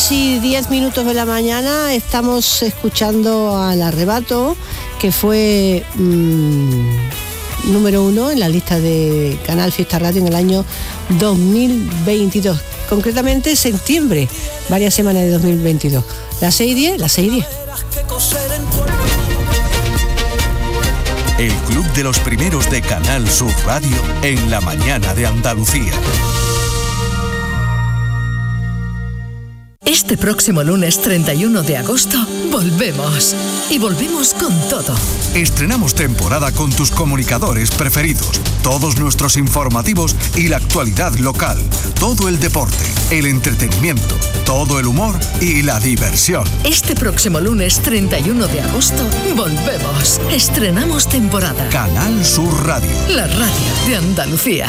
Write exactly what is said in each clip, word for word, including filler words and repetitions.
seis y diez minutos de la mañana estamos escuchando al Arrebato, que fue mmm, número uno en la lista de Canal Fiesta Radio en el año dos mil veintidós, concretamente septiembre, varias semanas de dos mil veintidós. Las seis y diez, las seis y diez. El Club de los Primeros de Canal Sur Radio en la mañana de Andalucía. Este próximo lunes treinta y uno de agosto volvemos. Y volvemos con todo. Estrenamos temporada con tus comunicadores preferidos, todos nuestros informativos y la actualidad local, todo el deporte, el entretenimiento, todo el humor y la diversión. Este próximo lunes treinta y uno de agosto volvemos. Estrenamos temporada. Canal Sur Radio. La radio de Andalucía.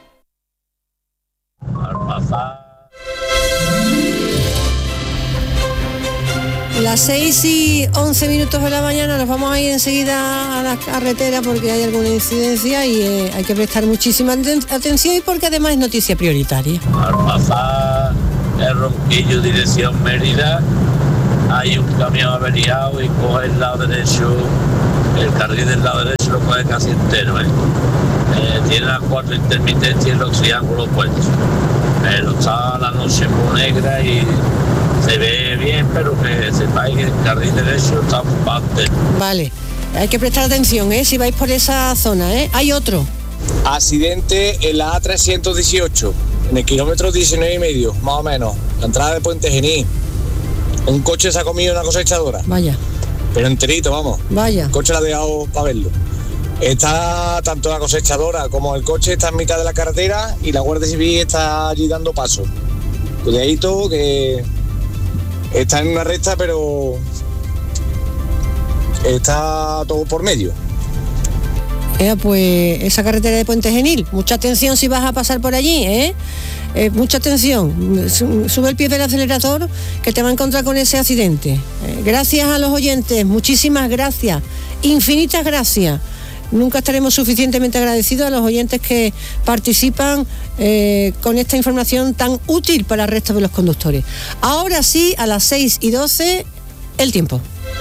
Las seis y once minutos de la mañana, nos vamos a ir enseguida a la carretera porque hay alguna incidencia y eh, hay que prestar muchísima atención, y porque además es noticia prioritaria. Al pasar el Ronquillo dirección Mérida, hay un camión averiado y coge el lado derecho, el carril del lado derecho lo coge casi entero. ¿eh? Eh, tiene las cuatro intermitencias en los triángulos puestos. Pero está la noche muy negra y se ve bien, pero que sepáis que el carril derecho está bastante. Vale, hay que prestar atención, ¿eh? Si vais por esa zona, ¿eh? Hay otro. Accidente en la A trescientos dieciocho, en el kilómetro diecinueve y medio, más o menos, la entrada de Puente Genil. Un coche se ha comido una cosechadora. Vaya. Pero enterito, vamos. Vaya. El coche la ha dejado para verlo. Está tanto la cosechadora como el coche está en mitad de la carretera y la Guardia Civil está allí dando paso. Cuidadito que está en una recta, pero está todo por medio. Eh, pues esa carretera de Puente Genil, mucha atención si vas a pasar por allí, ¿eh? Eh, mucha atención, sube el pie del acelerador que te va a encontrar con ese accidente. Eh, gracias a los oyentes, muchísimas gracias, infinitas gracias. Nunca estaremos suficientemente agradecidos a los oyentes que participan eh, con esta información tan útil para el resto de los conductores. Ahora sí, a las seis y doce, el tiempo.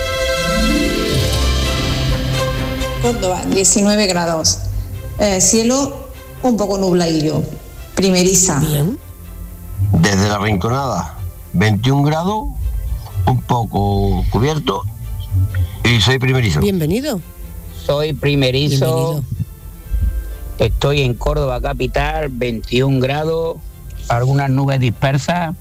Córdoba, diecinueve grados. Eh, cielo un poco nubladillo. Primeriza. Bien. Desde la Rinconada, veintiún grados, un poco cubierto, y soy primerizo. Bienvenido. Soy primerizo. Bienvenido. Estoy en Córdoba capital, veintiún grados, algunas nubes dispersas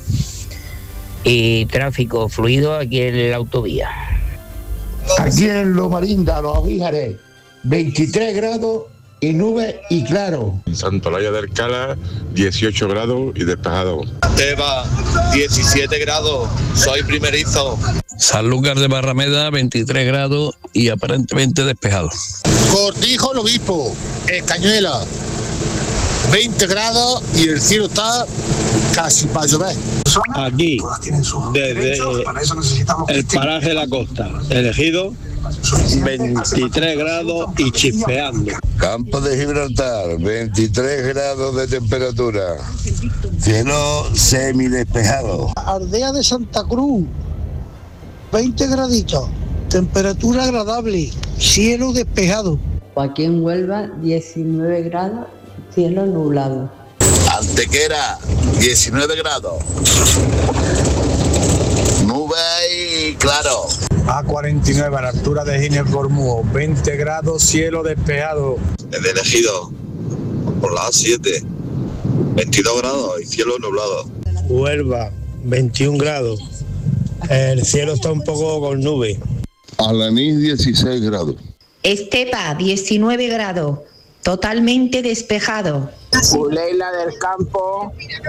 y tráfico fluido aquí en la autovía. Aquí en Lomarinda, Los Avíjares, veintitrés grados y nubes y claro. Santolaya del Cala, dieciocho grados y despejado. Teba, diecisiete grados, soy primerizo. Sanlúcar de Barrameda, veintitrés grados y aparentemente despejado. Cortijo, el Obispo, Escañuela, veinte grados y el cielo está casi para llover. Aquí, desde el paraje de la costa, elegido, veintitrés grados y chispeando. Campo de Gibraltar, veintitrés grados de temperatura, cielo semidespejado. Aldea de Santa Cruz, veinte graditos, temperatura agradable, cielo despejado. Aquí en Huelva, diecinueve grados, cielo nublado. Antequera, diecinueve grados, nube y claro. A cuarenta y nueve a la altura de Ginebra Bormúo, veinte grados, cielo despejado. El elegido, por la A siete, veintidós grados y cielo nublado. Huelva, veintiún grados, el cielo está un poco con nube. Alanís, dieciséis grados. Estepa, diecinueve grados, totalmente despejado. Leila del Campo,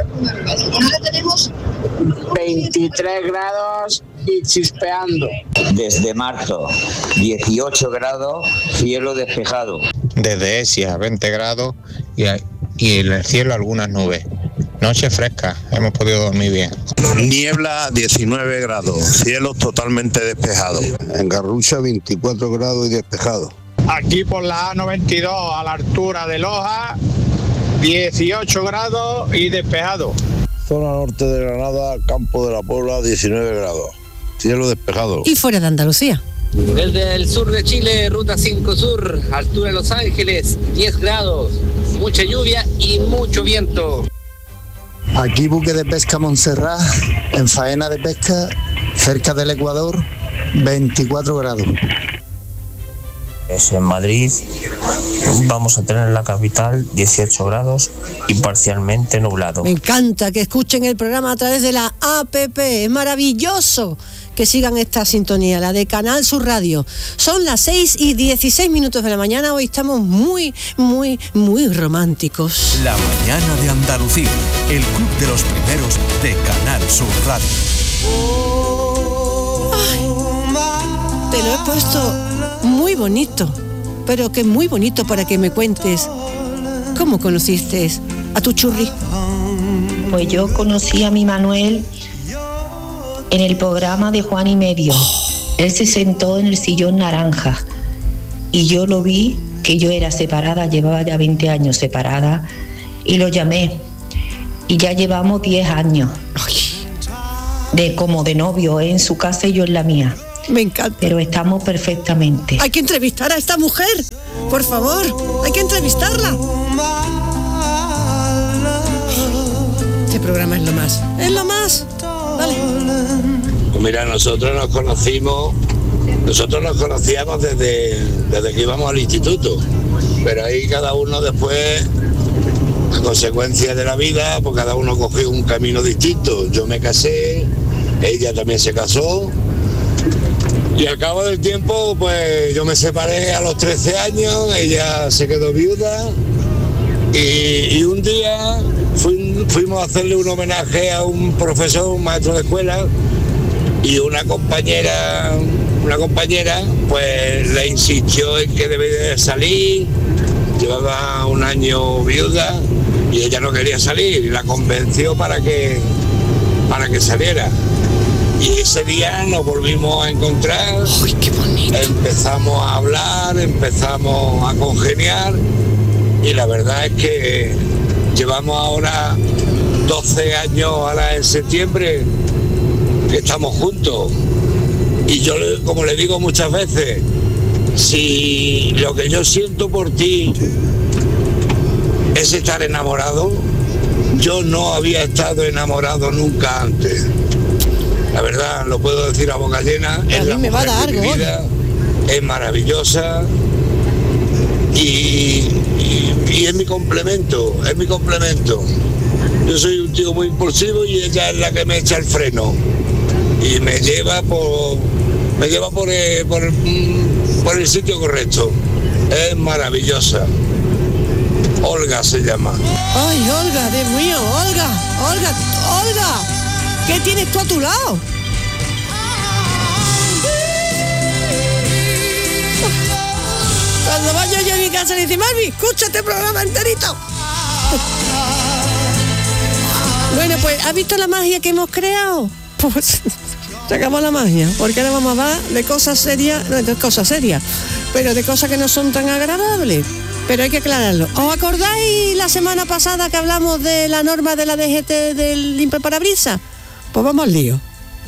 veintitrés grados y chispeando. Desde marzo, dieciocho grados, cielo despejado. Desde Esia, veinte grados y, y en el cielo algunas nubes. Noche fresca, hemos podido dormir bien. Niebla, diecinueve grados, cielos totalmente despejados. En Garrucha, veinticuatro grados y despejado. Aquí por la A noventa y dos, a la altura de Loja, dieciocho grados y despejado. Zona norte de Granada, Campo de la Puebla, diecinueve grados. Cielo despejado. Y fuera de Andalucía. Desde el sur de Chile, ruta cinco Sur, altura de Los Ángeles, diez grados, mucha lluvia y mucho viento. Aquí buque de pesca Montserrat, en faena de pesca, cerca del Ecuador, veinticuatro grados. Es en Madrid, vamos a tener en la capital dieciocho grados y parcialmente nublado. Me encanta que escuchen el programa a través de la A P P, es maravilloso que sigan esta sintonía, la de Canal Sur Radio. Son las seis y dieciséis minutos de la mañana, hoy estamos muy, muy, muy románticos. La mañana de Andalucía, el club de los primeros de Canal Sur Radio. Ay, te lo he puesto muy bonito, pero que muy bonito para que me cuentes cómo conociste a tu churri. Pues yo conocí a mi Manuel en el programa de Juan y Medio. Él se sentó en el sillón naranja y yo lo vi, que yo era separada, llevaba ya veinte años separada, y lo llamé y ya llevamos diez años de como de novio, ¿eh? En su casa y yo en la mía. Me encanta. Pero estamos perfectamente. Hay que entrevistar a esta mujer, por favor, hay que entrevistarla. Este programa es lo más, es lo más. Dale. Pues mira, nosotros nos conocimos, nosotros nos conocíamos desde, desde que íbamos al instituto, pero ahí cada uno después, a consecuencia de la vida, pues cada uno cogió un camino distinto. Yo me casé, ella también se casó. Y al cabo del tiempo, pues yo me separé a los trece años, ella se quedó viuda y, y un día fui, fuimos a hacerle un homenaje a un profesor, un maestro de escuela, y una compañera, una compañera, pues le insistió en que debía de salir, llevaba un año viuda y ella no quería salir y la convenció para que, para que saliera. Y ese día nos volvimos a encontrar. ¡Uy, qué bonito! Empezamos a hablar, empezamos a congeniar y la verdad es que llevamos ahora doce años, ahora en septiembre, que estamos juntos. Y yo, como le digo muchas veces, si lo que yo siento por ti es estar enamorado, yo no había estado enamorado nunca antes. La verdad, lo puedo decir a boca llena, a es la me mujer va a dar de mi vida, es maravillosa y, y, y es mi complemento, es mi complemento. Yo soy un tío muy impulsivo y ella es la que me echa el freno y me lleva por, me lleva por el, por, por el sitio correcto. Es maravillosa. Olga se llama. Ay, Olga, Dios mío, Olga, Olga, Olga. ¿Qué tienes tú a tu lado? Cuando vaya yo a mi casa le dice, Marvi, escucha este programa enterito. Bueno, pues, ¿has visto la magia que hemos creado? Pues sacamos la magia, porque ahora vamos a hablar de cosas serias, no de cosas serias, pero de cosas que no son tan agradables. Pero hay que aclararlo. ¿Os acordáis la semana pasada que hablamos de la norma de la D G T del limpiaparabrisas? Pues vamos al lío.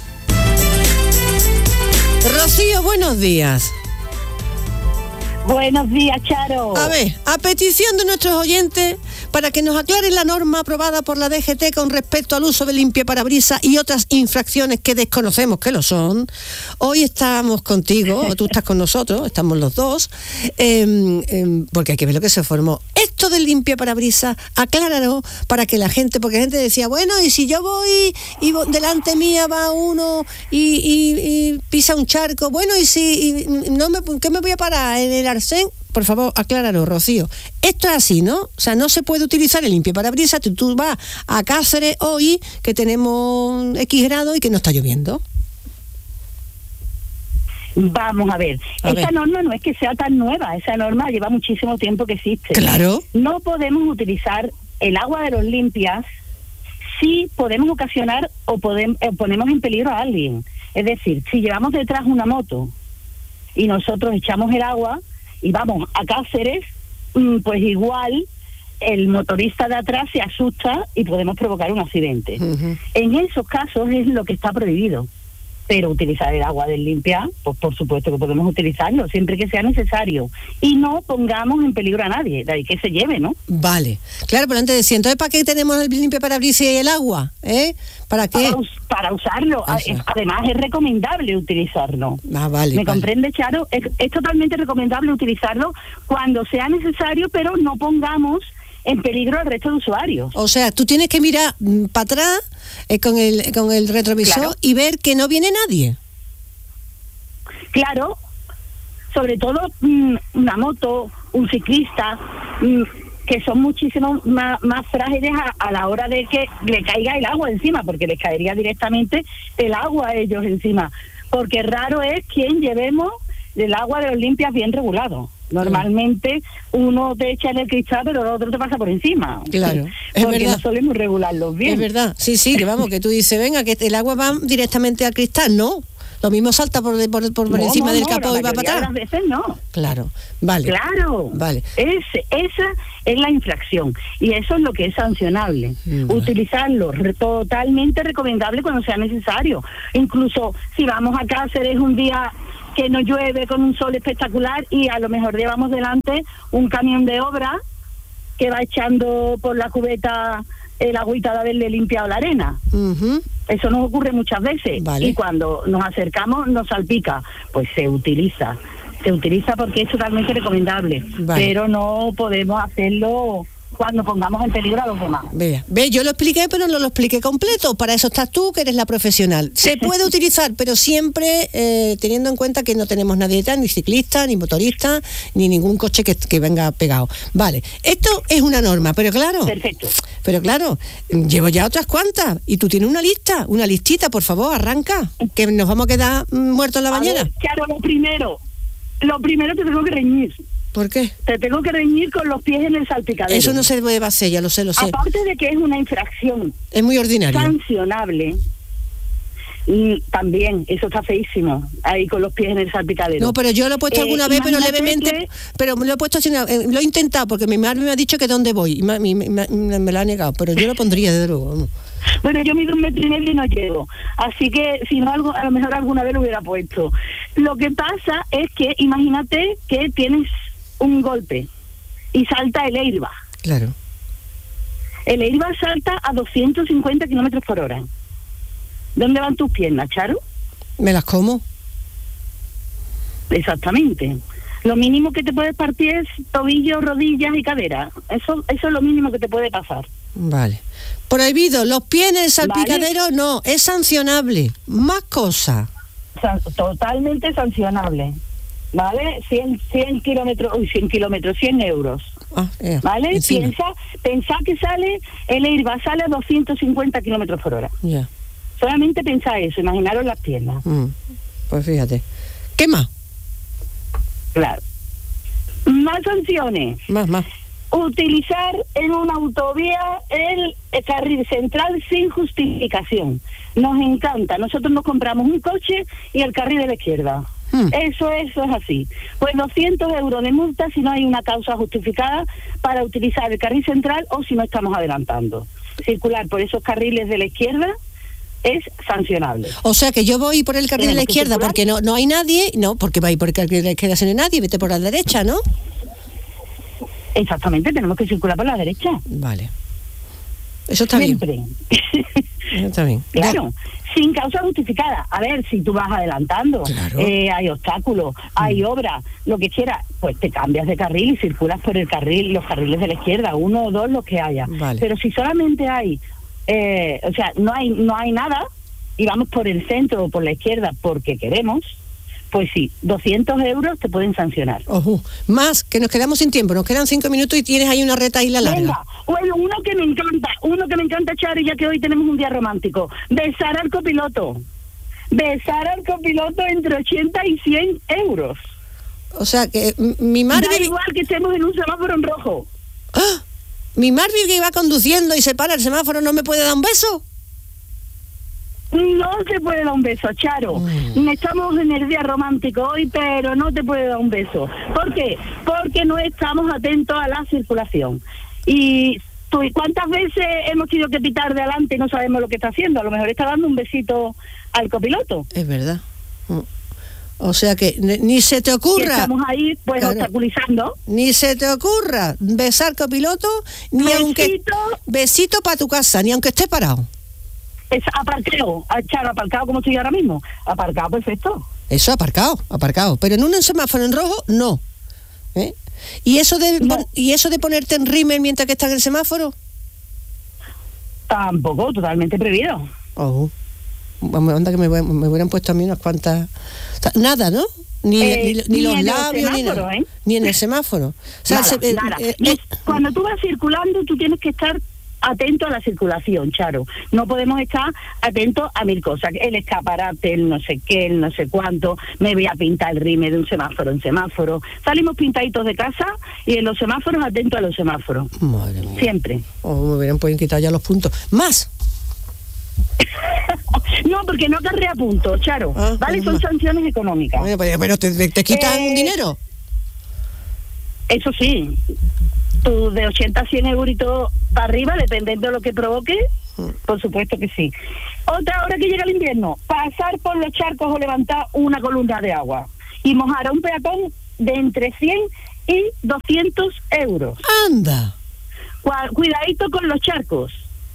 Rocío, buenos días. Buenos días, Charo. A ver, a petición de nuestros oyentes, para que nos aclaren la norma aprobada por la D G T con respecto al uso del limpiaparabrisas y otras infracciones que desconocemos que lo son, hoy estamos contigo, o tú estás con nosotros, estamos los dos, eh, eh, porque hay que ver lo que se formó. Esto del limpiaparabrisas, acláralo para que la gente, porque la gente decía, bueno, y si yo voy y delante mía va uno y, y, y pisa un charco, bueno, y si y no me, ¿qué me voy a parar? ¿En el arcén? Por favor, acláralo, Rocío. Esto es así, ¿no? O sea, no se puede utilizar el limpiaparabrisas. Tú, tú vas a Cáceres hoy, que tenemos X grado y que no está lloviendo. Vamos a ver. A esa ver. norma no es que sea tan nueva. Esa norma lleva muchísimo tiempo que existe. Claro. No podemos utilizar el agua de los limpias si podemos ocasionar o podemos, eh, ponemos en peligro a alguien. Es decir, si llevamos detrás una moto y nosotros echamos el agua y vamos a Cáceres, pues igual el motorista de atrás se asusta y podemos provocar un accidente. Uh-huh. En esos casos es lo que está prohibido. Pero utilizar el agua del limpia, pues por supuesto que podemos utilizarlo, siempre que sea necesario. Y no pongamos en peligro a nadie, de ahí que se lleve, ¿no? Vale. Claro, pero antes decía, entonces, ¿para qué tenemos el limpia parabrisas y el agua? ¿Eh? ¿Para qué? Para, us- para usarlo. O sea. Además, es recomendable utilizarlo. Ah, vale. ¿Me vale. comprende, Charo? Es, es totalmente recomendable utilizarlo cuando sea necesario, pero no pongamos en peligro al resto de usuarios. O sea, tú tienes que mirar para atrás eh, con el con el retrovisor, Claro. y ver que no viene nadie. Claro, sobre todo mmm, una moto, un ciclista, mmm, que son muchísimo más, más frágiles a, a la hora de que le caiga el agua encima, porque les caería directamente el agua a ellos encima. Porque raro es quien llevemos el agua de los limpias bien regulado. Normalmente uno te echa en el cristal, pero el otro te pasa por encima. Claro, es porque verdad. no solemos regularlos bien. Es verdad, sí, sí, que vamos, que tú dices, venga, que el agua va directamente al cristal, ¿no? Lo mismo salta por, por, por, por No, encima no, del no, capó la y va para mayoría de atrás. las veces no. Claro, vale. Claro, Vale. Ese, esa es la infracción y eso es lo que es sancionable. Mm, Utilizarlo, re- totalmente recomendable cuando sea necesario. Incluso si vamos a Cáceres un día que no llueve con un sol espectacular y a lo mejor llevamos delante un camión de obra que va echando por la cubeta el agüita de haberle limpiado la arena. Uh-huh. Eso nos ocurre muchas veces. Vale. Y cuando nos acercamos nos salpica. Pues se utiliza. Se utiliza porque es totalmente recomendable. Vale. Pero no podemos hacerlo cuando pongamos en peligro a los demás. Vea, ve, yo lo expliqué, pero no lo expliqué completo. Para eso estás tú, que eres la profesional. Se puede utilizar, pero siempre eh, teniendo en cuenta que no tenemos nadie detrás, ni ciclista, ni motorista, ni ningún coche que, que venga pegado. Vale, esto es una norma, pero claro. Perfecto. Pero claro, llevo ya otras cuantas. Y tú tienes una lista, una listita, por favor, arranca. Que nos vamos a quedar mm, muertos en la A bañera. ver, Charo, lo primero, lo primero te tengo que reñir. ¿Por qué? Te tengo que reñir con los pies en el salpicadero. Eso no se debe hacer, ya lo sé, lo sé. Aparte de que es una infracción Es muy ordinario. sancionable, y también, eso está feísimo, ahí con los pies en el salpicadero. No, pero yo lo he puesto Eh, alguna vez, pero imagínate levemente, que- pero me lo he puesto así, eh, lo he intentado, porque mi madre me ha dicho que dónde voy, y me, me, me- me lo ha negado, pero yo lo pondría, desde luego. Vamos. Bueno, yo mido un metro y medio y no llego. Así que, si no, algo, a lo mejor alguna vez lo hubiera puesto. Lo que pasa es que, imagínate que tienes un golpe y salta el airbag. Claro. El airbag salta a doscientos cincuenta kilómetros por hora. ¿Dónde van tus piernas, Charo? ¿Me las como? Exactamente. Lo mínimo que te puede partir es tobillo, rodillas y cadera. Eso, eso es lo mínimo que te puede pasar. Vale. Prohibido, los pies en el salpicadero no, es sancionable. Más cosas. San- totalmente sancionable. ¿Vale? cien, cien kilómetros, uy, cien kilómetros, cien euros. Ah, eh, ¿Vale? encima. Piensa, pensá que sale, el airbag sale a doscientos cincuenta kilómetros por hora. Ya. Solamente pensá eso, imaginaros las piernas. Mm, pues fíjate. ¿Qué más? Claro. Más sanciones. Más, más. Utilizar en una autovía el carril central sin justificación. Nos encanta. Nosotros nos compramos un coche y el carril de la izquierda. Hmm. Eso, eso es así. Pues doscientos euros de multa si no hay una causa justificada para utilizar el carril central o si no estamos adelantando. Circular por esos carriles de la izquierda es sancionable. O sea que yo voy por el carril de la Tenemos que izquierda circular. porque no no hay nadie, no, porque va a ir por el carril de la izquierda si no hay nadie, vete por la derecha, ¿no? Exactamente, tenemos que circular por la derecha. Vale. Eso está bien. Siempre. Eso está bien. Claro, sin causa justificada. A ver, si tú vas adelantando, Claro. eh, hay obstáculos, hay obras, lo que quieras, pues te cambias de carril y circulas por el carril, los carriles de la izquierda, uno o dos, los que haya. Vale. Pero si solamente hay, eh, o sea, no hay, no hay nada y vamos por el centro o por la izquierda porque queremos, pues sí, doscientos euros te pueden sancionar. Ojo. Más, que nos quedamos sin tiempo, nos quedan cinco minutos y tienes ahí una reta y la larga. Venga, bueno, uno que me encanta, uno que me encanta, Charo, ya que hoy tenemos un día romántico. Besar al copiloto. Besar al copiloto entre ochenta y cien euros. O sea que m- mi madre... Da igual que estemos en un semáforo en rojo. ¡Ah! Mi madre que iba conduciendo y se para el semáforo, ¿no me puede dar un beso? No te puede dar un beso, Charo. Mm. Estamos en el día romántico hoy, pero no te puede dar un beso. ¿Por qué? Porque no estamos atentos a la circulación. Y tú, ¿y cuántas veces hemos tenido que pitar de adelante y no sabemos lo que está haciendo? A lo mejor está dando un besito al copiloto. Es verdad. O sea que ni, ni se te ocurra. Y estamos ahí pues claro, obstaculizando. Ni se te ocurra besar copiloto, ni besito, aunque besito para tu casa, ni aunque esté parado. Es aparcado, Charo, aparcado como estoy ahora mismo. Aparcado, perfecto. Eso, aparcado, aparcado. Pero en un semáforo en rojo, no. ¿Eh? ¿Y eso de no. y eso de ponerte en rímel mientras que está en el semáforo? Tampoco, totalmente prohibido. Oh. Anda que me, me hubieran puesto a mí unas cuantas... O sea, nada, ¿no? Ni, eh, ni, ni, ni los labios, ni, ¿eh? ni en el semáforo. O sea, nada, se, eh, nada. Eh, eh, Cuando tú vas circulando, tú tienes que estar atento a la circulación, Charo. No podemos estar atentos a mil cosas. El escaparate, el no sé qué, el no sé cuánto. Me voy a pintar el rime de un semáforo en semáforo. Salimos pintaditos de casa y en los semáforos atentos a los semáforos. Madre mía. Siempre. O oh, me hubieran podido quitar ya los puntos. ¡Más! No, porque no acarrea puntos, Charo. Ah, ¿vale? Son sanciones económicas. Bueno, pero te, te quitan eh, dinero. Eso sí. Tú de ochenta a cien euritos para arriba, dependiendo de lo que provoque, por supuesto que sí. Otra hora que llega el invierno, pasar por los charcos o levantar una columna de agua y mojar a un peatón de entre cien y doscientos euros. ¡Anda! Cuidadito con los charcos.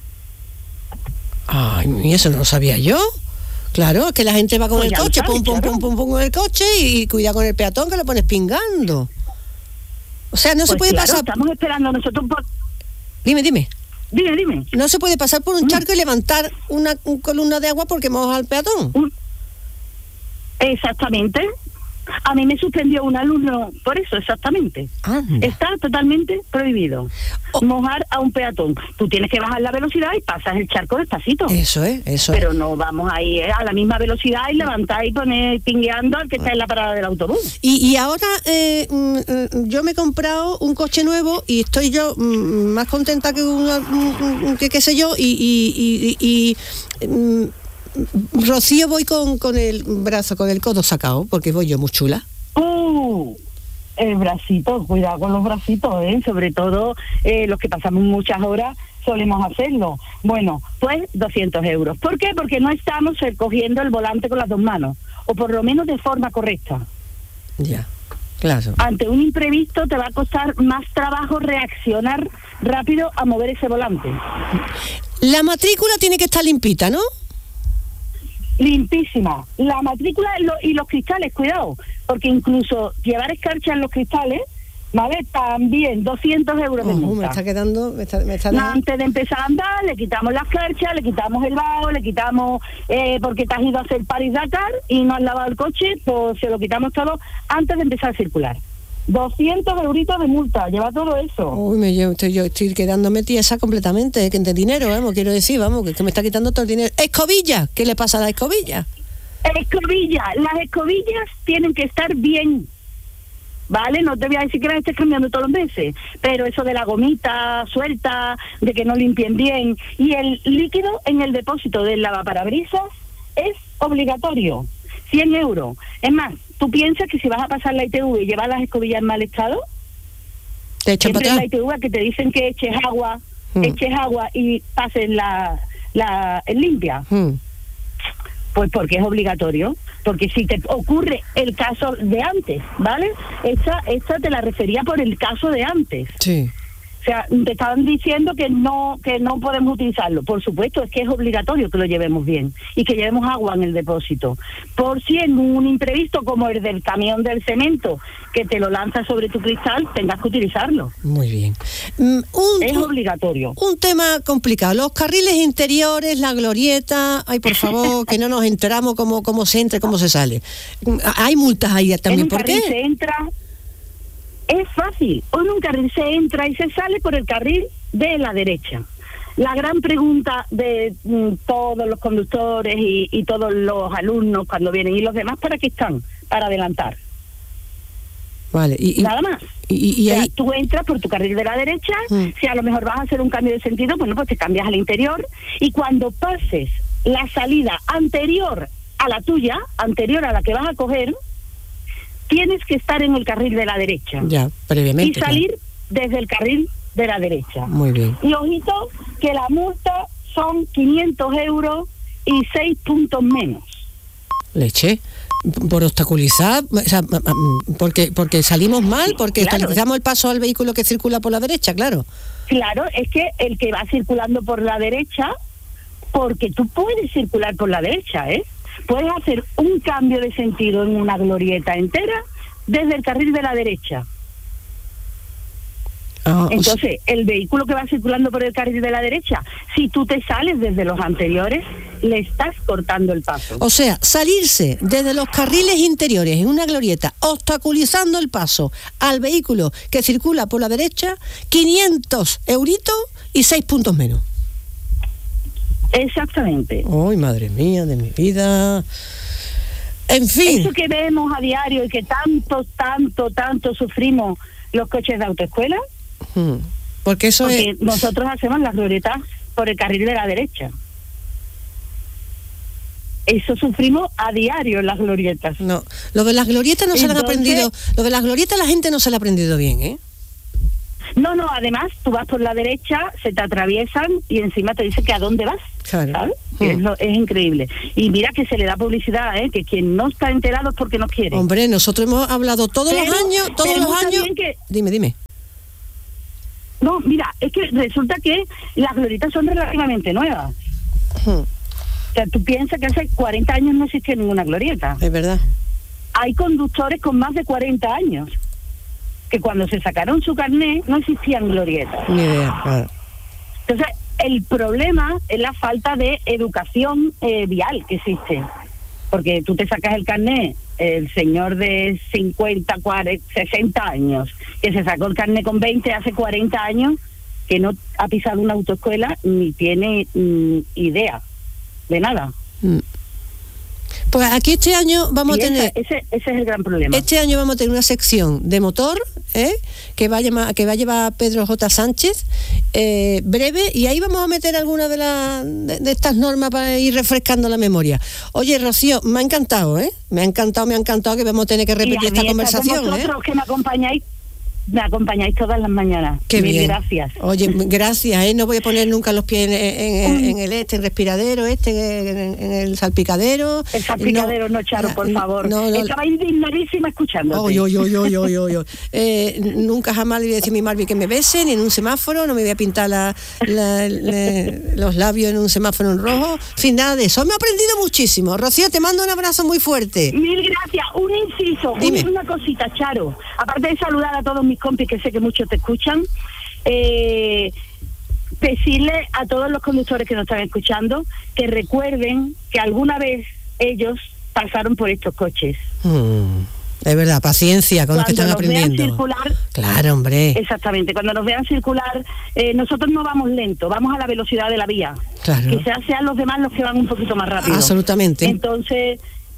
Ay, y eso no lo sabía yo. Claro, que la gente va con pues el coche, sabes, pum, pum, claro. pum, pum, pum, con el coche y cuida con el peatón que lo pones pingando. O sea, no pues se puede claro, pasar... estamos esperando nosotros por... Dime, dime. Dime, dime. No se puede pasar por un charco mm. y levantar una, una columna de agua porque moja al peatón. Mm. Exactamente. A mí me suspendió un alumno por eso, exactamente. Anda. Está totalmente prohibido oh. mojar a un peatón. Tú tienes que bajar la velocidad y pasas el charco despacito. Eso es, eso Pero es. no vamos ahí a la misma velocidad y levantar y poner pingueando al que está en la parada del autobús. Y, y ahora eh, yo me he comprado un coche nuevo y estoy yo más contenta que una, que qué sé yo y... y, y, y, y Rocío, voy con, con el brazo, con el codo sacado, porque voy yo muy chula. Uh, el bracito, cuidado con los bracitos, ¿eh? Sobre todo eh, los que pasamos muchas horas solemos hacerlo. Bueno, pues doscientos euros. ¿Por qué? Porque no estamos cogiendo el volante con las dos manos, o por lo menos de forma correcta. Ya, claro. Ante un imprevisto te va a costar más trabajo reaccionar rápido a mover ese volante. La matrícula tiene que estar limpita, ¿no? Limpísima. La matrícula y los cristales, cuidado, porque incluso llevar escarcha en los cristales, ¿vale? También doscientos euros de multa. Uh, me está quedando... Me está, me está dando... Antes de empezar a andar, le quitamos la escarcha, le quitamos el vaho, le quitamos... Eh, porque te has ido a hacer París-Dakar y no has lavado el coche, pues se lo quitamos todo antes de empezar a circular. doscientos euritos de multa, lleva todo eso. Uy, me, yo, estoy, yo estoy quedándome tiesa completamente, que de dinero, vamos, quiero decir, vamos, que, que me está quitando todo el dinero. ¡Escobilla! ¿Qué le pasa a la escobilla? Escobilla, las escobillas tienen que estar bien, ¿vale? No te voy a decir que las estés cambiando todos los meses, pero eso de la gomita suelta, de que no limpien bien, y el líquido en el depósito del lavaparabrisas es obligatorio. cien euros. Es más, ¿tú piensas que si vas a pasar la I T V y llevar las escobillas en mal estado? Te echan para atrás. La I T V que te dicen que eches agua, mm. eches agua y pases la, la limpia. Mm. Pues porque es obligatorio. Porque si te ocurre el caso de antes, ¿vale? Esta, esta te la refería por el caso de antes. Sí. O sea, te estaban diciendo que no que no podemos utilizarlo. Por supuesto, es que es obligatorio que lo llevemos bien y que llevemos agua en el depósito. Por si en un imprevisto como el del camión del cemento, que te lo lanza sobre tu cristal, tengas que utilizarlo. Muy bien. Mm, un, es obligatorio. Un tema complicado. Los carriles interiores, la glorieta, ay, por favor, que no nos enteramos cómo, cómo se entra, cómo se sale. Hay multas ahí también, ¿por qué? Se entra... Es fácil, o en un carril se entra y se sale por el carril de la derecha. La gran pregunta de mm, todos los conductores y, y todos los alumnos cuando vienen, ¿y los demás para qué están? Para adelantar. Vale. Y, y, Nada más. Y, y, y o sea, ahí... tú entras por tu carril de la derecha, mm. si a lo mejor vas a hacer un cambio de sentido, bueno, pues te cambias al interior, y cuando pases la salida anterior a la tuya, anterior a la que vas a coger, tienes que estar en el carril de la derecha. Ya, previamente. Y salir claro. desde el carril de la derecha. Muy bien. Y ojito, que la multa son quinientos euros y seis puntos menos. Leche. Por obstaculizar, o sea, porque porque salimos mal, porque claro. obstaculizamos el paso al vehículo que circula por la derecha, claro. Claro, es que el que va circulando por la derecha, porque tú puedes circular por la derecha, ¿eh? Puedes hacer un cambio de sentido en una glorieta entera desde el carril de la derecha. Ah, Entonces, el vehículo que va circulando por el carril de la derecha, si tú te sales desde los anteriores, le estás cortando el paso. O sea, salirse desde los carriles interiores en una glorieta, obstaculizando el paso al vehículo que circula por la derecha, quinientos euritos y seis puntos menos. Exactamente. Ay, madre mía de mi vida. En fin. Eso que vemos a diario y que tanto, tanto, tanto sufrimos los coches de autoescuela. Hmm. Porque eso Porque es... nosotros hacemos las glorietas por el carril de la derecha. Eso sufrimos a diario en las glorietas. No, lo de las glorietas no Entonces, se lo han aprendido. Lo de las glorietas la gente no se lo ha aprendido bien, ¿eh? No, no, además tú vas por la derecha, se te atraviesan y encima te dicen que a dónde vas. Claro. ¿Sabes? Hmm. Es, lo, es increíble. Y mira que se le da publicidad, ¿eh? Que quien no está enterado es porque no quiere. Hombre, nosotros hemos hablado todos pero, los años, todos los años. Que... Dime, dime. No, mira, es que resulta que las glorietas son relativamente nuevas. Hmm. O sea, tú piensas que hace cuarenta años no existía ninguna glorieta. Es verdad. Hay conductores con más de cuarenta años que cuando se sacaron su carnet no existían glorietas. Ni idea, claro. Entonces, el problema es la falta de educación eh, vial que existe. Porque tú te sacas el carnet, el señor de cincuenta, cuarenta, sesenta años, que se sacó el carnet con veinte hace cuarenta años, que no ha pisado una autoescuela ni tiene mm, idea de nada. Mm. Pues aquí este año vamos y a tener... Ese, ese, ese es el gran problema. Este año vamos a tener una sección de motor, ¿eh? que, va a llamar, que va a llevar Pedro J. Sánchez, eh, breve, y ahí vamos a meter alguna de, la, de, de estas normas para ir refrescando la memoria. Oye, Rocío, me ha encantado, ¿eh? Me ha encantado, me ha encantado que vamos a tener que repetir esta conversación. Vosotros ¿eh? que me acompañáis, me acompañáis todas las mañanas. Qué Mil bien. gracias. Oye, gracias, ¿eh? No voy a poner nunca los pies en, en, en, en el este, en respiradero, este, en, en el salpicadero. El salpicadero, no, no Charo, por favor. No, no, Estaba indignadísima escuchándote. Oye, oye, oye, oye, oye, oye. Eh, nunca jamás le voy a decir a mi Marvi que me bese, ni en un semáforo, no me voy a pintar la, la, la, los labios en un semáforo en rojo. En fin, nada de eso. Me he aprendido muchísimo. Rocío, te mando un abrazo muy fuerte. Mil gracias. Un inciso, Dime. una cosita, Charo. Aparte de saludar a todos mis compis, que sé que muchos te escuchan, eh, decirle a todos los conductores que nos están escuchando que recuerden que alguna vez ellos pasaron por estos coches. Hmm, es verdad, paciencia con los que están aprendiendo. Cuando nos vean circular, claro, hombre. Exactamente, cuando nos vean circular, eh, nosotros no vamos lento, vamos a la velocidad de la vía. Claro. Quizás sean los demás los que van un poquito más rápido. Absolutamente. Entonces,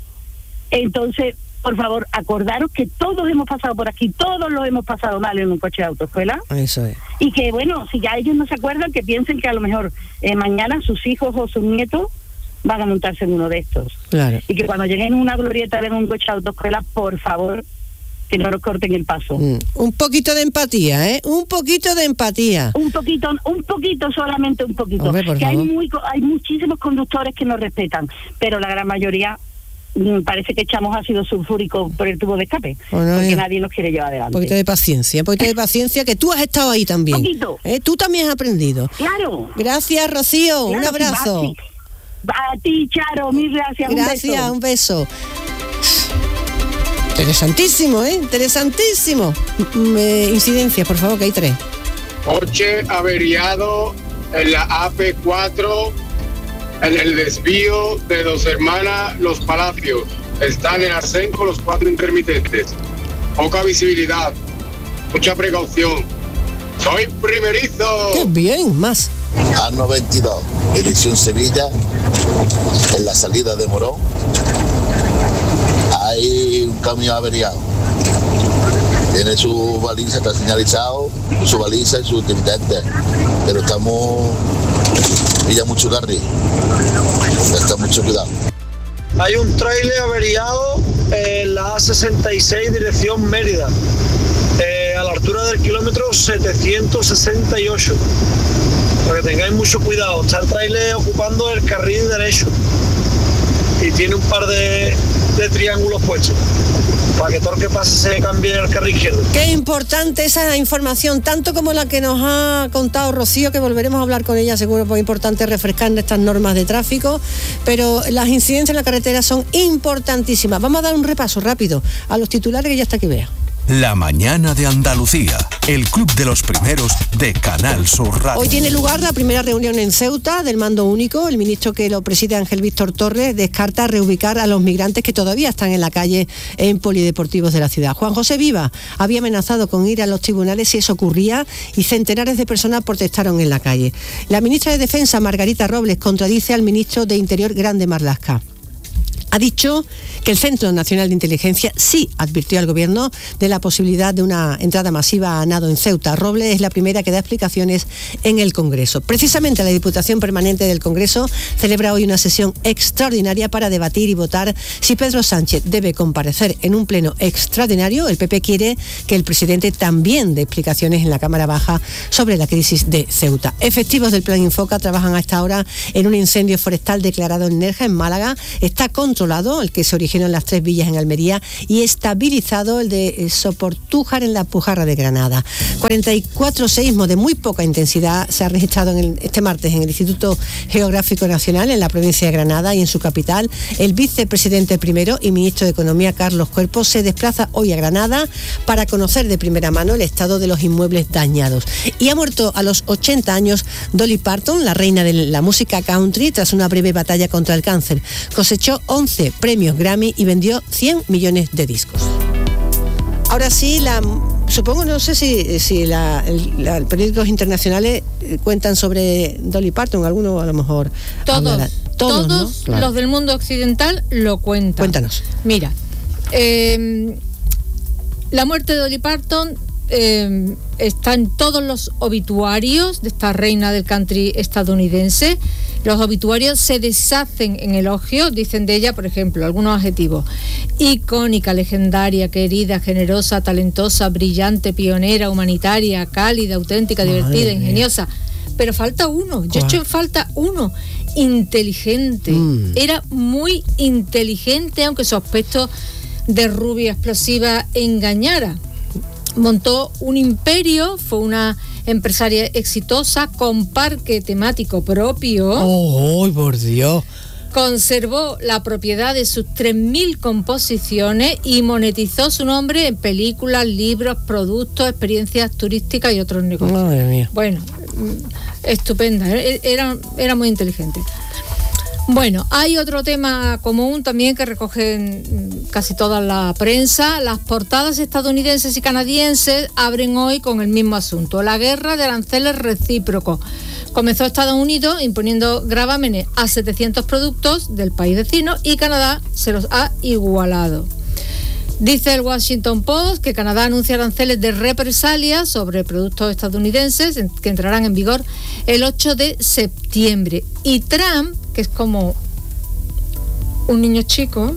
entonces, por favor, acordaros que todos hemos pasado por aquí, todos lo hemos pasado mal en un coche de autoescuela. Eso es. Y que, bueno, si ya ellos no se acuerdan, que piensen que a lo mejor eh, mañana sus hijos o sus nietos van a montarse en uno de estos. Claro. Y que cuando lleguen a una glorieta en un coche de autoescuela, por favor, que no nos corten el paso. Mm. Un poquito de empatía, ¿eh? Un poquito de empatía. Un poquito, un poquito, solamente un poquito. Hombre, por que hay, favor. muy, hay muchísimos conductores que nos respetan, pero la gran mayoría parece que echamos ácido sulfúrico por el tubo de escape, bueno, porque ya. nadie nos quiere llevar adelante. Un poquito de paciencia, un poquito de paciencia, que tú has estado ahí también. Poquito. ¿Eh? Tú también has aprendido. Claro. Gracias, Rocío. Claro, un abrazo. Sí, a ti, Charo, mil gracias. Gracias, un beso. un beso. Interesantísimo, ¿eh? Interesantísimo. Mm, incidencias, por favor, que hay tres. Coche averiado en la A P cuatro en el desvío de Dos Hermanas Los Palacios. Están en Asenco los cuatro intermitentes. Poca visibilidad, mucha precaución. ¡Soy primerizo! ¡Qué bien! Más. A noventa y dos, dirección Sevilla, en la salida de Morón, hay un camión averiado. Tiene su baliza, está señalizado, su baliza y su intermitente. Pero estamos... pilla mucho carril. Está mucho cuidado. Hay un tráiler averiado en la A sesenta y seis dirección Mérida, eh, a la altura del kilómetro setecientos sesenta y ocho. Para que tengáis mucho cuidado, está el tráiler ocupando el carril derecho y tiene un par de, de triángulos puestos para que todo el que pase se cambie el carril izquierdo. Qué importante esa información, tanto como la que nos ha contado Rocío, que volveremos a hablar con ella seguro, porque es importante refrescar estas normas de tráfico, pero las incidencias en la carretera son importantísimas. Vamos a dar un repaso rápido a los titulares que ya está aquí vea. La mañana de Andalucía, el club de los primeros de Canal Sur Radio. Hoy tiene lugar la primera reunión en Ceuta del mando único. El ministro que lo preside, Ángel Víctor Torres, descarta reubicar a los migrantes que todavía están en la calle en polideportivos de la ciudad. Juan José Viva había amenazado con ir a los tribunales si eso ocurría y centenares de personas protestaron en la calle. La ministra de Defensa, Margarita Robles, contradice al ministro de Interior, Grande Marlaska. Ha dicho que el Centro Nacional de Inteligencia sí advirtió al gobierno de la posibilidad de una entrada masiva a nado en Ceuta. Robles es la primera que da explicaciones en el Congreso. Precisamente la Diputación Permanente del Congreso celebra hoy una sesión extraordinaria para debatir y votar si Pedro Sánchez debe comparecer en un pleno extraordinario. El P P quiere que el presidente también dé explicaciones en la Cámara Baja sobre la crisis de Ceuta. Efectivos del Plan Infoca trabajan a esta hora en un incendio forestal declarado en Nerja, en Málaga. Está controlado el que se originó en las Tres Villas en Almería y estabilizado el de Soportújar en la Pujarra de Granada. cuarenta y cuatro seísmos de muy poca intensidad se ha registrado en el, este martes en el Instituto Geográfico Nacional en la provincia de Granada y en su capital. El vicepresidente primero y ministro de Economía, Carlos Cuerpo, se desplaza hoy a Granada para conocer de primera mano el estado de los inmuebles dañados. Y ha muerto a los ochenta años Dolly Parton, la reina de la música country, tras una breve batalla contra el cáncer. Cosechó once premios Grammy y vendió cien millones de discos. Ahora sí, la, supongo, no sé si, si la, la, los periódicos internacionales cuentan sobre Dolly Parton, algunos a lo mejor. Todos, hablarán. todos, todos ¿no? Claro. Los del mundo occidental lo cuentan. Cuéntanos. Mira, eh, la muerte de Dolly Parton eh, está en todos los obituarios de esta reina del country estadounidense. Los obituarios se deshacen en elogios, dicen de ella, por ejemplo, algunos adjetivos: icónica, legendaria, querida, generosa, talentosa, brillante, pionera, humanitaria, cálida, auténtica, Madre divertida, mía. ingeniosa. Pero falta uno, yo he hecho falta uno, inteligente. Mm. Era muy inteligente, aunque su aspecto de rubia explosiva engañara. Montó un imperio, fue una empresaria exitosa con parque temático propio. ¡Oh, por Dios! Conservó la propiedad de sus tres mil composiciones y monetizó su nombre en películas, libros, productos, experiencias turísticas y otros negocios. Madre mía. Bueno, estupenda, era, era muy inteligente. Bueno, hay otro tema común también que recogen casi toda la prensa. Las portadas estadounidenses y canadienses abren hoy con el mismo asunto: la guerra de aranceles recíprocos. Comenzó Estados Unidos imponiendo gravámenes a setecientos productos del país vecino y Canadá se los ha igualado. Dice el Washington Post que Canadá anuncia aranceles de represalia sobre productos estadounidenses que entrarán en vigor el ocho de septiembre. Y Trump, que es como un niño chico,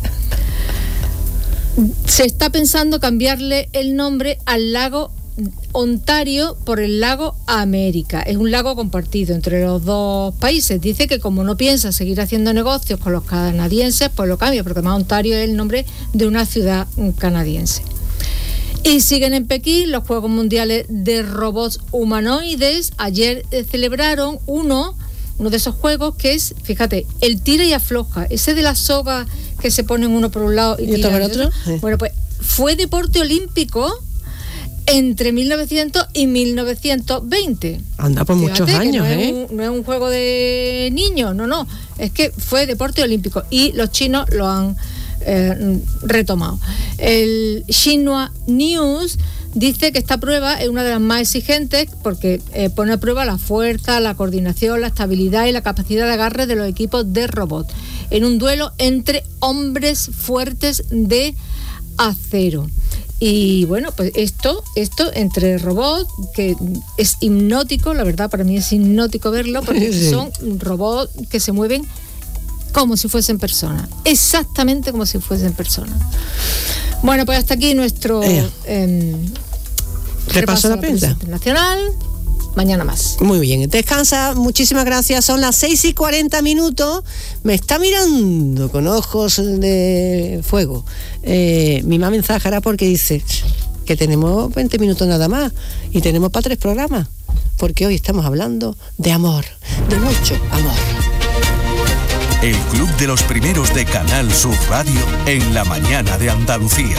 se está pensando cambiarle el nombre al lago Ontario por el lago América. Es un lago compartido entre los dos países. Dice que como no piensa seguir haciendo negocios con los canadienses, pues lo cambia, porque además Ontario es el nombre de una ciudad canadiense. Y siguen en Pekín los Juegos Mundiales de Robots Humanoides. Ayer eh, celebraron uno, uno de esos juegos que es, fíjate, el tira y afloja, ese de la soga que se ponen uno por un lado y, ¿Y otro por otro. Sí. Bueno, pues fue deporte olímpico entre mil novecientos y mil novecientos veinte. Anda por Fíjate muchos años, no ¿eh? Es un, no es un juego de niños, no, no. Es que fue deporte olímpico y los chinos lo han eh, retomado. El Xinhua News dice que esta prueba es una de las más exigentes porque eh, pone a prueba la fuerza, la coordinación, la estabilidad y la capacidad de agarre de los equipos de robot en un duelo entre hombres fuertes de acero. Y bueno, pues esto, esto entre robots, que es hipnótico, la verdad para mí es hipnótico verlo, porque sí. son robots que se mueven como si fuesen personas, exactamente como si fuesen personas. Bueno, pues hasta aquí nuestro eh, Repaso la prensa internacional. Mañana más. Muy bien, descansa, muchísimas gracias. Son las seis y cuarenta minutos. Me está mirando con ojos de fuego eh, mi mamá mensajera porque dice que tenemos veinte minutos nada más y tenemos para tres programas, porque hoy estamos hablando de amor, de mucho amor. El Club de los Primeros de Canal Sur Radio en la mañana de Andalucía.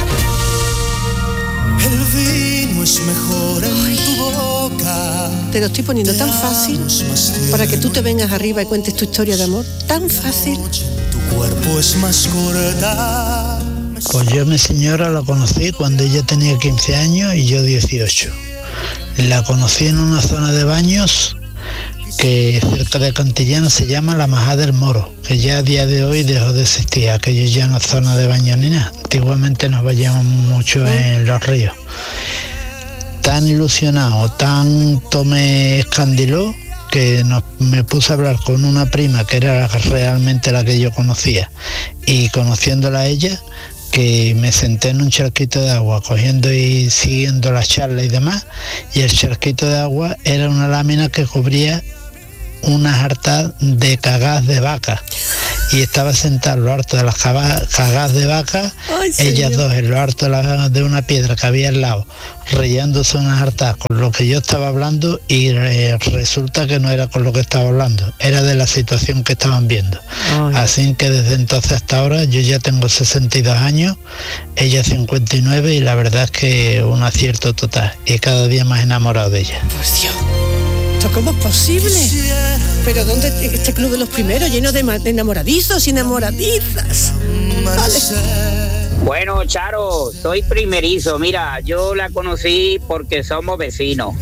El vino es mejor en tu boca. Te lo estoy poniendo tan fácil para que tú te vengas arriba y cuentes tu historia de amor. Tan fácil. Tu cuerpo es más corta. Pues yo a mi señora la conocí cuando ella tenía quince años y yo dieciocho. La conocí en una zona de baños que cerca de Cantillana se llama La Majada del Moro, que ya a día de hoy dejó de existir, aquello ya no es zona de baño ni nada. Antiguamente nos bañábamos mucho en los ríos. Tan ilusionado, tanto me escandiló que nos, me puse a hablar con una prima que era realmente la que yo conocía, y conociéndola a ella, que me senté en un charquito de agua cogiendo y siguiendo la charla y demás, y el charquito de agua era una lámina que cubría una jarta de cagás de vaca, y estaba sentada en lo alto de las cagás de vaca. Ay, ellas señor. Dos en lo alto de, la, de una piedra que había al lado, rellándose una jarta con lo que yo estaba hablando, y eh, resulta que no era con lo que estaba hablando, era de la situación que estaban viendo. Ay. Así que desde entonces hasta ahora yo ya tengo sesenta y dos años, ella cincuenta y nueve, y la verdad es que un acierto total, y cada día más enamorado de ella. Pues Dios, ¿cómo es posible? Pero ¿dónde este Club de los Primeros, lleno de enamoradizos y enamoradizas? Vale. Bueno, Charo, soy primerizo. Mira, yo la conocí porque somos vecinos.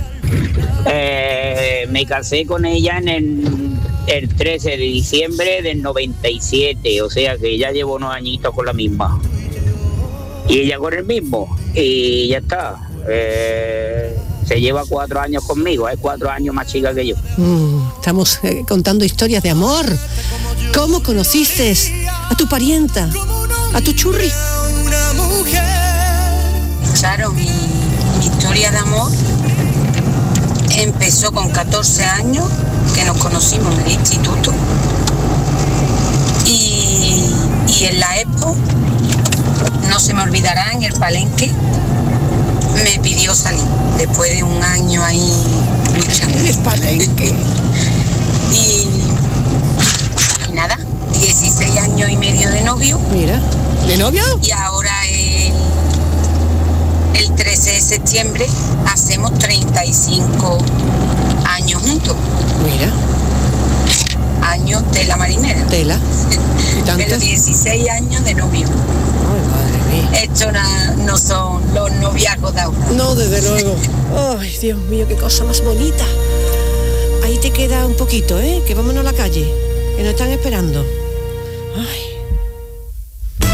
Eh, me casé con ella en el, el trece de diciembre del noventa y siete, o sea que ya llevo unos añitos con la misma. Y ella con el mismo. Y ya está. Eh, se lleva cuatro años conmigo, es cuatro años más chica que yo. Mm, estamos eh, contando historias de amor. ¿Cómo conociste a tu parienta, a tu churri? Charo, mi, mi historia de amor empezó con catorce años, que nos conocimos en el instituto. Y, y en la Expo, no se me olvidará, en el Palenque, me pidió salir después de un año ahí luchando. El Palenque. Y, y nada, dieciséis años y medio de novio. Mira, ¿de novio? Y ahora el, el trece de septiembre hacemos treinta y cinco años juntos. Mira. Años tela marinera. Tela. Pero dieciséis años de novio. Esto na, no son los noviazgos de ahora. No, desde luego. Ay, Dios mío, qué cosa más bonita. Ahí te queda un poquito, ¿eh? Que vámonos a la calle, que nos están esperando. Ay.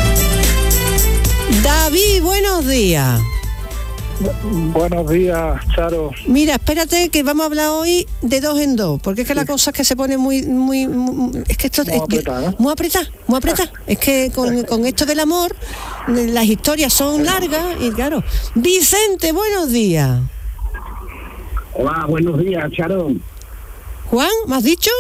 David, buenos días. Buenos días, Charo. Mira, espérate que vamos a hablar hoy de dos en dos, porque es que sí. La cosa es que se pone muy, muy, muy es que esto muy es apretada, ¿no? Muy apretada, muy apretada. Es que con, con esto del amor, las historias son largas y claro. Vicente, buenos días. Hola, buenos días, Charo. Juan, ¿me has dicho?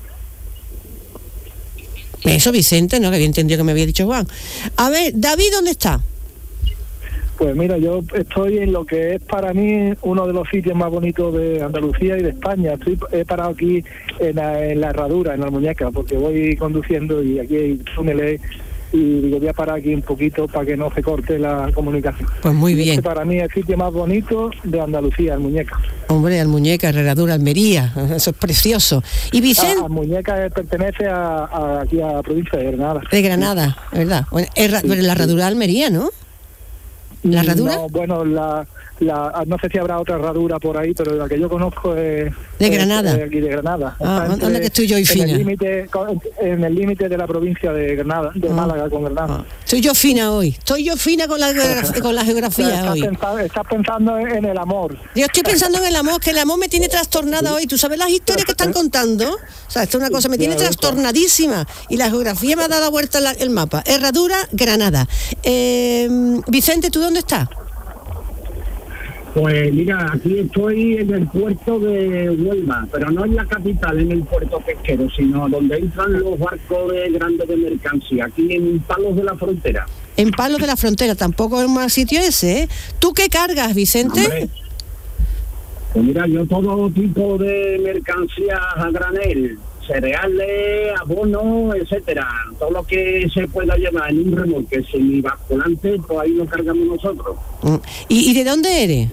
Eso, Vicente, no, que había entendido que me había dicho Juan. A ver, David, ¿dónde está? Pues mira, yo estoy en lo que es para mí uno de los sitios más bonitos de Andalucía y de España. Estoy, he parado aquí en la, en la Herradura, en la Muñeca, porque voy conduciendo y aquí hay túneles y digo, voy a parar aquí un poquito para que no se corte la comunicación. Pues muy bien. Este para mí es el sitio más bonito de Andalucía, el Muñeca. Hombre, al Muñeca, Herradura, Almería, eso es precioso. Y Vicente... Ah, Muñeca pertenece a, a, aquí a la provincia de Granada. De Granada, ¿verdad? Bueno, Herra, sí, la Herradura de Almería, ¿no? ¿La herradura? No, bueno, la, la, no sé si habrá otra herradura por ahí, pero la que yo conozco es... ¿De Granada? Es, es aquí de Granada. Ah, ¿dónde que estoy yo y fina? En el límite, en el límite de la provincia de Granada, de ah. Málaga con Granada. Ah. Estoy yo fina hoy, estoy yo fina con la, con la geografía estás hoy. Pensando, estás pensando en el amor. Yo estoy pensando en el amor, que el amor me tiene trastornada hoy. ¿Tú sabes las historias que están contando? O sea, esto es una cosa, me tiene trastornadísima. Y la geografía me ha dado la vuelta la, el mapa. Herradura, Granada. Eh, Vicente, ¿tú dónde estás? Pues mira, aquí estoy en el puerto de Huelva, pero no en la capital, en el puerto pesquero, sino donde entran los barcos de grandes de mercancía, aquí en Palos de la Frontera. En Palos de la Frontera, tampoco es un mal sitio ese, ¿eh? ¿Tú qué cargas, Vicente? Hombre, pues mira, yo todo tipo de mercancías a granel, cereales, abonos, etcétera, todo lo que se pueda llevar en un remolque semibasculante, pues ahí lo cargamos nosotros. ¿Y, y de dónde eres?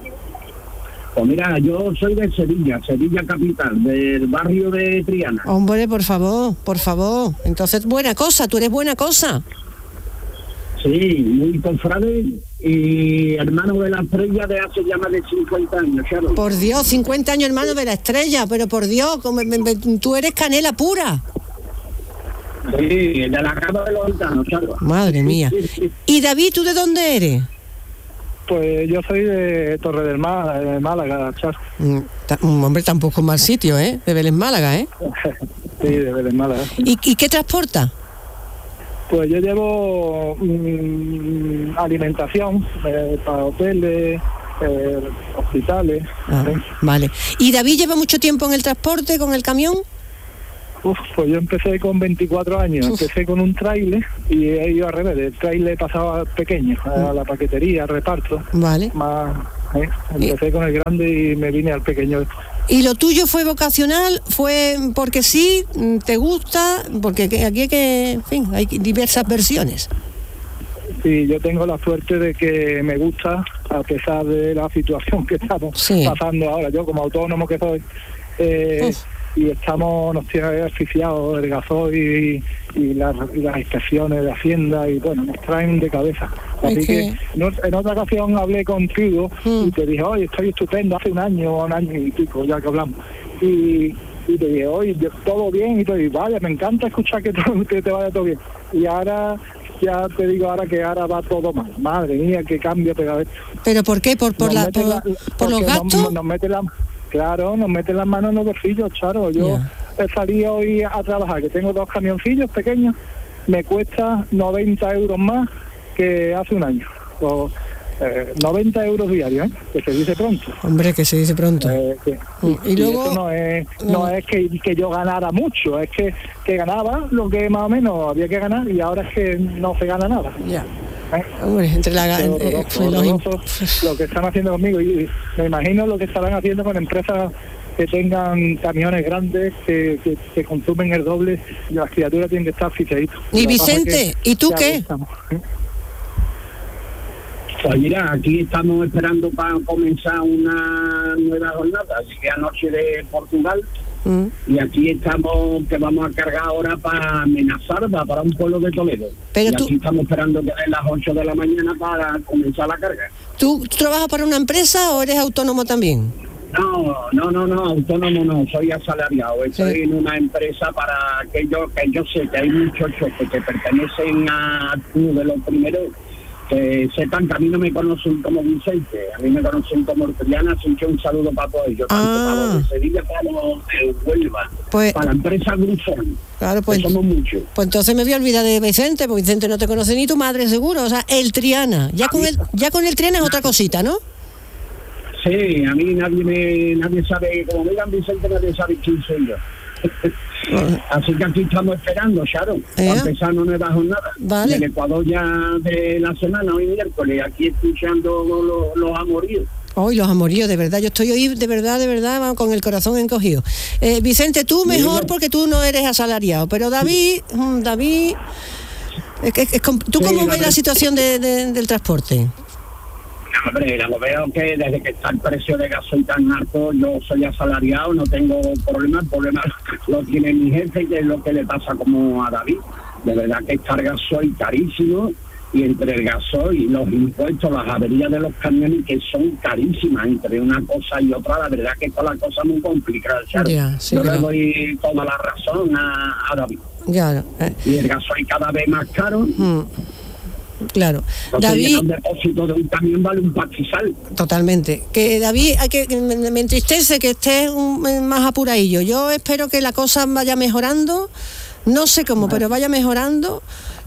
Pues mira, yo soy de Sevilla, Sevilla capital, del barrio de Triana. Hombre, por favor, por favor. Entonces, buena cosa, tú eres buena cosa. Sí, muy confrade y hermano de la Estrella de hace ya más de cincuenta años, claro. Por Dios, cincuenta años hermano de la Estrella, pero por Dios, como, me, me, tú eres canela pura. Sí, de la Cava de los Gitanos, claro. Madre mía. ¿Y David, tú de dónde eres? Pues yo soy de Torre del Mar, de Málaga, Char. Mm, ta- un hombre tampoco mal sitio, ¿eh? De Vélez Málaga, ¿eh? Sí, de Vélez Málaga. ¿Y, ¿Y qué transporta? Pues yo llevo mmm, alimentación eh, para hoteles, eh, hospitales. Ah, ¿sí? Vale. ¿Y David lleva mucho tiempo en el transporte, con el camión? Uf, pues yo empecé con veinticuatro años, Uf. empecé con un tráiler y he ido al revés, el tráiler pasaba pequeño, a la paquetería, al reparto. Vale. Más, ¿eh? Empecé con el grande y me vine al pequeño. ¿Y lo tuyo fue vocacional? ¿Fue porque sí? ¿Te gusta? Porque aquí hay que, en fin, hay diversas versiones. Sí, yo tengo la suerte de que me gusta, a pesar de la situación que estamos Sí. pasando ahora, yo como autónomo que soy, eh, y estamos, nos tiene asfixiados el gasoil y, y, las, y las inspecciones de Hacienda, y bueno, nos traen de cabeza. Así Es que, que- en, ot- en otra ocasión hablé contigo y te dije, oye, estoy estupendo, hace un año, un año y pico ya que hablamos. Y, y te dije, oye, yo- todo bien, y te dije, vaya, me encanta escuchar que, todo, que te vaya todo bien. Y ahora, ya te digo ahora que ahora va todo mal. Madre mía, qué cambio pega esto. ¿Pero por qué? ¿Por, por, Nos la, mete por, la- por los porque nos- gastos? Nos, mete la, claro, nos mete las manos en los bolsillos, Charo. Yo he salido hoy a trabajar, que tengo dos camioncillos pequeños, me cuesta noventa euros más que hace un año. O, eh, noventa euros diarios, ¿eh? Que se dice pronto. Hombre, que se dice pronto. Eh, que- Y y luego- eso no es, no es que, que yo ganara mucho, es que, que ganaba lo que más o menos había que ganar y ahora es que no se gana nada. Ya. ¿Eh? Hombre, entre la... Qué eh, horroroso, los im- horroroso lo que están haciendo conmigo, y me imagino lo que estarán haciendo con empresas que tengan camiones grandes que, que, que consumen el doble, y las criaturas tienen que estar asfixiaditas. Y Lo que pasa es Vicente, que ¿y tú ya qué? estamos, ¿eh? Pues mira, aquí estamos esperando para comenzar una nueva jornada, llegué anoche de Portugal Mm. y aquí estamos, que vamos a cargar ahora para Menazarba, para un pueblo de Toledo. Pero y tú- aquí estamos esperando que den las ocho de la mañana para comenzar la carga. ¿Tú, ¿Tú trabajas para una empresa o eres autónomo también? No, no, no, no, autónomo no, soy asalariado, estoy Sí. en una empresa para que yo, que yo sé que hay muchos choques que pertenecen a uno de los primeros, que sepan que a mí no me conocen como Vicente, a mí me conocen como Triana, así que un saludo para todos ellos, tanto Ah. para los de Sevilla como los de Huelva, Pues- para la empresa Grufón, Claro, pues, que somos muchos. pues entonces me voy a olvidar de Vicente, porque Vicente no te conoce ni tu madre seguro, o sea, el Triana. Ya con el, ya con el Triana es otra cosita, ¿no? Sí, a mí nadie me, nadie sabe, como me digan Vicente, nadie sabe quién soy yo. Así que aquí estamos esperando, Sharon, ¿Eh? para empezar una nueva jornada. Vale. Del Ecuador ya de la semana, hoy miércoles, aquí escuchando los, los amoríos. Hoy los amoríos, de verdad, yo estoy hoy de verdad, de verdad, vamos, con el corazón encogido. Eh, Vicente, tú mejor porque tú no eres asalariado, pero David, mm, David, es que- es com- ¿tú Sí, cómo la ves la verdad. situación de, de- del transporte? Hombre, lo veo que desde que está el precio de gasoil tan alto, yo soy asalariado, no tengo problema, el problema lo tiene mi jefe, que es lo que le pasa como a David. De verdad que está el gasoil carísimo, y entre el gasoil y los impuestos, las averías de los camiones, que son carísimas, entre una cosa y otra, la verdad que está la cosa muy complicada, ¿sabes? Ya, sí, yo le claro. doy toda la razón a, a David. Claro, eh, Y el gasoil cada vez más caro. mm, claro. Entonces, David, llenar un depósito de un camión vale un pastizal. totalmente. Que David, hay que, que me, me entristece que estés un- más apuradillo. Yo espero que la cosa vaya mejorando, no sé cómo, pero vaya mejorando.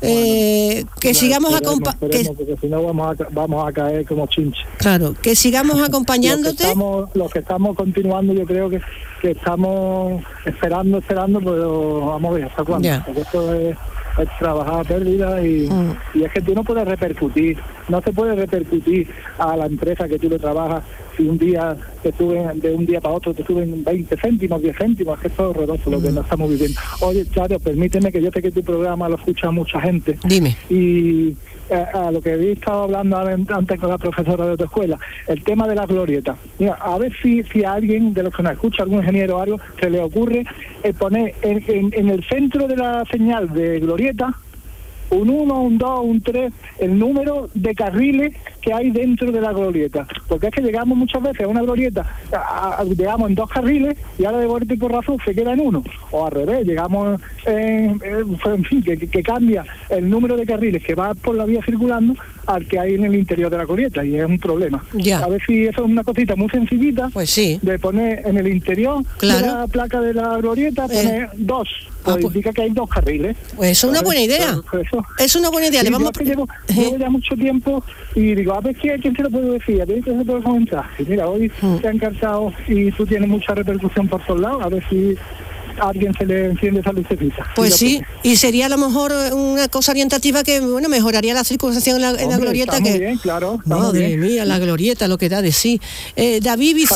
eh, que Bueno, sigamos esperemos, acompañando. esperemos, porque si no vamos a, vamos a caer como chinches. Claro, que sigamos Los acompañándote. que estamos, los que estamos continuando, yo creo que, que estamos esperando, esperando, pero vamos a ver hasta cuándo. Ya. Porque esto es, es trabajar a pérdida y, Mm. y es que tú no puedes repercutir, no se puede repercutir a la empresa que tú le trabajas si un día te suben, de un día para otro te suben veinte céntimos, diez céntimos, es que esto es horroroso lo que Mm. no estamos viviendo. Oye, Charo, permíteme que yo sé que tu programa lo escucha mucha gente. Dime. Y a, a lo que habéis estado hablando antes con la profesora de tu escuela, el tema de la glorieta. Mira, a ver si, si a alguien de los que nos escucha, algún ingeniero o algo, se le ocurre eh, poner en, en, en el centro de la señal de glorieta un uno, un dos, un tres, el número de carriles que hay dentro de la glorieta. Porque es que llegamos muchas veces a una glorieta, a, a, llegamos en dos carriles y ahora de vuelta y por razón se queda en uno. O al revés, llegamos en, en, en fin, que, que cambia el número de carriles que va por la vía circulando al que hay en el interior de la glorieta y es un problema. Ya. A ver si eso es una cosita muy sencillita, pues sí, de poner en el interior claro. de la placa de la glorieta, poner eh. dos. Pues, ah, pues indica que hay dos carriles. Pues es una buena idea. Pues eso. Es una buena idea. Sí, Le vamos yo a... llevo, llevo ya mucho tiempo y digo, a ver si a quién se lo puedo decir, a ver quién se puede comentar. Y mira, hoy mm. te han encargado y tú tienes mucha repercusión por todos lados, a ver si a alguien se le enciende esa lucecita. Pues sí, y sería a lo mejor una cosa orientativa que, bueno, mejoraría la circulación en la, en Hombre, la glorieta. Está que muy bien, claro. Está madre muy bien. mía, la glorieta, lo que da de sí. Eh, David